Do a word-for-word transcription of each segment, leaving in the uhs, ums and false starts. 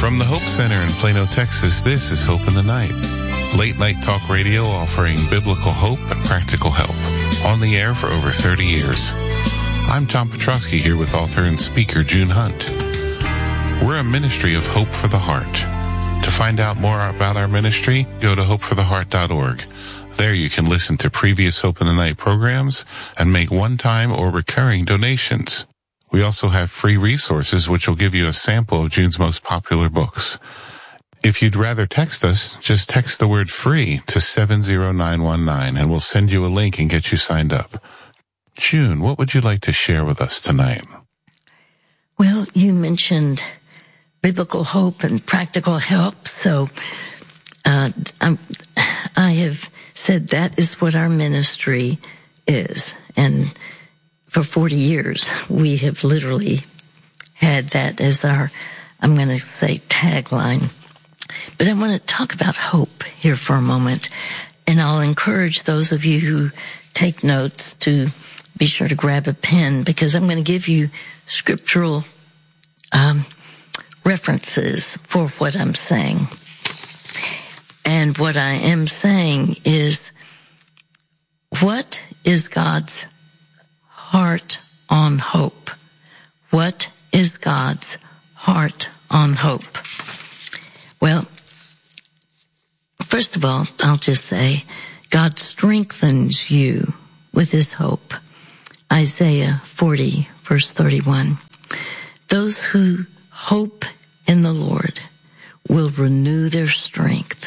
From the Hope Center in Plano, Texas, this is Hope in the Night. Late night talk radio offering biblical hope and practical help. On the air for over thirty years. I'm Tom Petrosky here with author and speaker June Hunt. We're a ministry of hope for the heart. To find out more about our ministry, go to hope for the heart dot org. There you can listen to previous Hope in the Night programs and make one-time or recurring donations. We also have free resources which will give you a sample of June's most popular books. If you'd rather text us, just text the word free to seven zero nine one nine and we'll send you a link and get you signed up. June, what would you like to share with us tonight? Well, you mentioned biblical hope and practical help, so uh, I'm, I have said that is what our ministry is, and for forty years, we have literally had that as our, I'm going to say, tagline. But I want to talk about hope here for a moment, and I'll encourage those of you who take notes to be sure to grab a pen, because I'm going to give you scriptural um, references for what I'm saying. And what I am saying is, what is God's heart on hope? What is God's heart on hope? Well, first of all, I'll just say, God strengthens you with his hope. Isaiah forty, verse thirty-one. Those who hope in the Lord will renew their strength.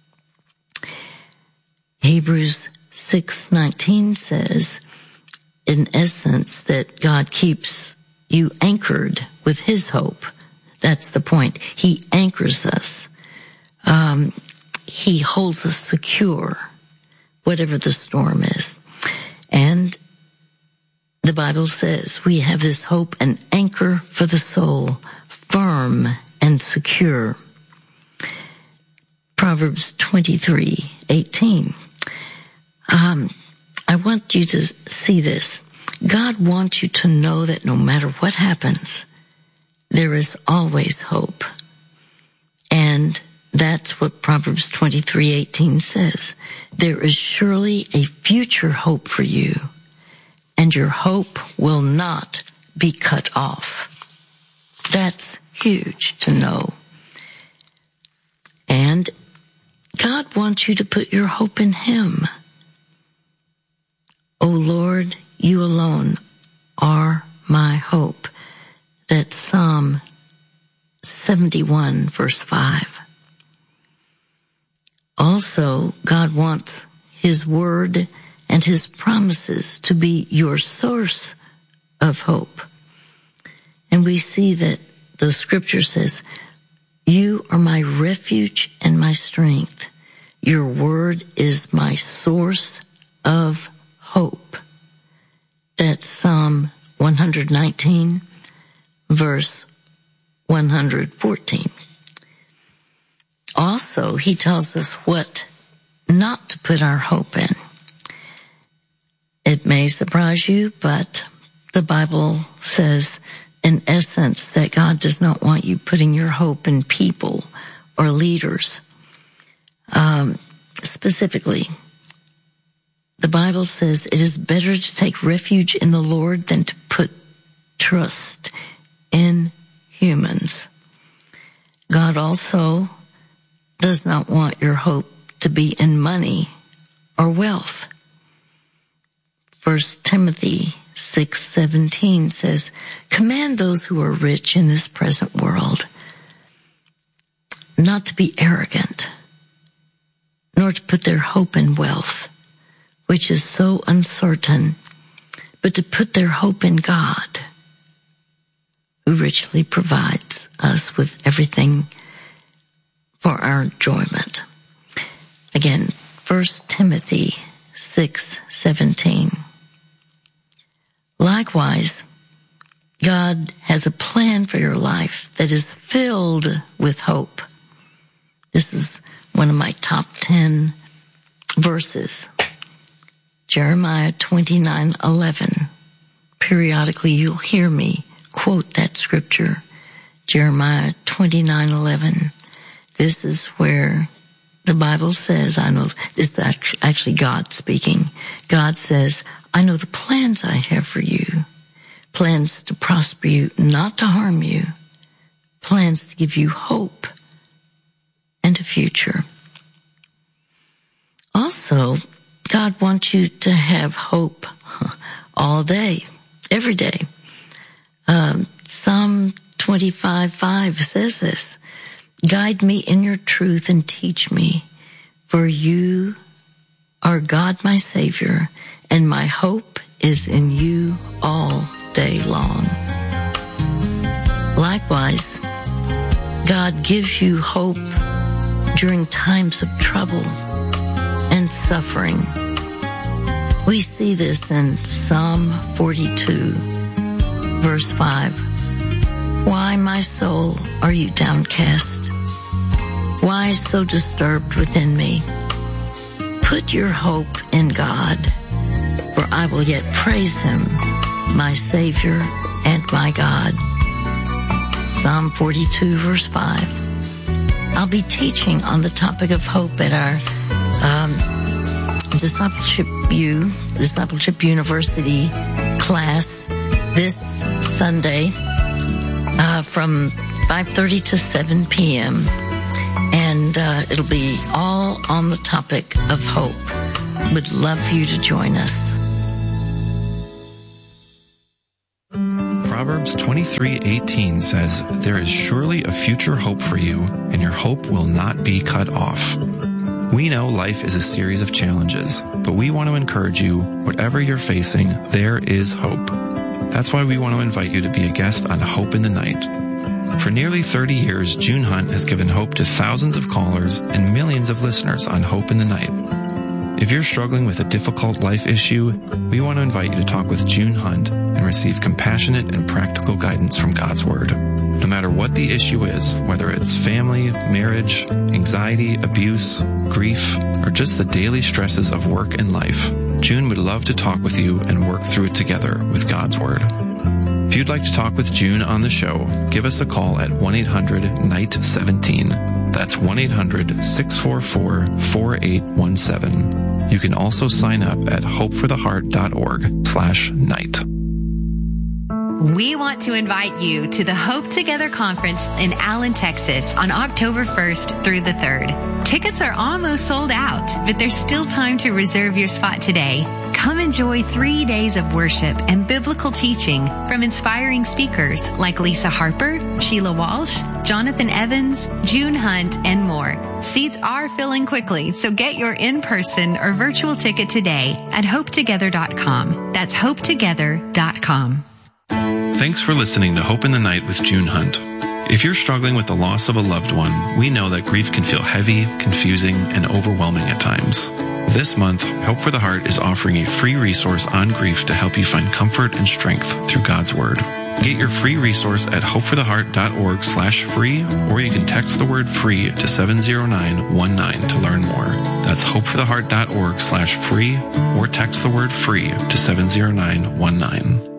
Hebrews six nineteen says, in essence, that God keeps you anchored with his hope. That's the point. He anchors us. Um, he holds us secure, whatever the storm is. And the Bible says we have this hope, an anchor for the soul, firm and secure. Proverbs twenty-three eighteen. Um, I want you to see this. God wants you to know that no matter what happens, there is always hope. And that's what Proverbs twenty-three eighteen says. There is surely a future hope for you, and your hope will not be cut off. That's huge to know. And God wants you to put your hope in him. O Lord, you alone are my hope. That's Psalm seventy-one, verse five. Also, God wants his word and his promises to be your source of hope. And we see that the scripture says, you are my refuge and my strength. Your word is my source of hope. That's Psalm one nineteen, verse one fourteen. Also, he tells us what not to put our hope in. It may surprise you, but the Bible says, in essence, that God does not want you putting your hope in people or leaders. Um, specifically, the Bible says it is better to take refuge in the Lord than to put trust in humans. God also does not want your hope to be in money or wealth. First Timothy six seventeen says, command those who are rich in this present world not to be arrogant, nor to put their hope in wealth, which is so uncertain, but to put their hope in God, who richly provides us with everything for our enjoyment. Again, First Timothy six seventeen. Likewise, God has a plan for your life that is filled with hope. This is one of my top ten verses. Jeremiah twenty-nine eleven. Periodically you'll hear me quote that scripture. Jeremiah twenty-nine eleven. This is where the Bible says, I know, this is actually God speaking. God says, I know the plans I have for you. Plans to prosper you, not to harm you. Plans to give you hope and a future. Also, God wants you to have hope all day, every day. Um, Psalm twenty-five five says this, guide me in your truth and teach me, for you are God my Savior, and my hope is in you all day long. Likewise, God gives you hope during times of trouble and suffering. We see this in Psalm forty-two, verse five. Why, my soul, are you downcast? Why so disturbed within me? Put your hope in God, for I will yet praise him, my Savior and my God. Psalm forty-two, verse five. I'll be teaching on the topic of hope at our um, Discipleship U, Discipleship University class this Sunday uh, from five thirty to seven p.m. And uh, it'll be all on the topic of hope. Would love for you to join us. Proverbs twenty-three eighteen says, there is surely a future hope for you, and your hope will not be cut off. We know life is a series of challenges, but we want to encourage you, whatever you're facing, there is hope. That's why we want to invite you to be a guest on Hope in the Night. For nearly thirty years, June Hunt has given hope to thousands of callers and millions of listeners on Hope in the Night. If you're struggling with a difficult life issue, we want to invite you to talk with June Hunt and receive compassionate and practical guidance from God's Word. No matter what the issue is, whether it's family, marriage, anxiety, abuse, grief, or just the daily stresses of work and life, June would love to talk with you and work through it together with God's Word. If you'd like to talk with June on the show, give us a call at one eight hundred N I G H T seventeen. That's one eight hundred six four four four eight one seven. You can also sign up at hopefortheheart.org slash night. We want to invite you to the Hope Together Conference in Allen, Texas on October first through the third. Tickets are almost sold out, but there's still time to reserve your spot today. Come enjoy three days of worship and biblical teaching from inspiring speakers like Lisa Harper, Sheila Walsh, Jonathan Evans, June Hunt, and more. Seats are filling quickly, so get your in-person or virtual ticket today at hope together dot com. That's hope together dot com. Thanks for listening to Hope in the Night with June Hunt. If you're struggling with the loss of a loved one, we know that grief can feel heavy, confusing, and overwhelming at times. This month, Hope for the Heart is offering a free resource on grief to help you find comfort and strength through God's Word. Get your free resource at hopefortheheart.org slash free, or you can text the word free to seven zero nine one nine to learn more. That's hopefortheheart.org slash free, or text the word free to seven zero nine one nine.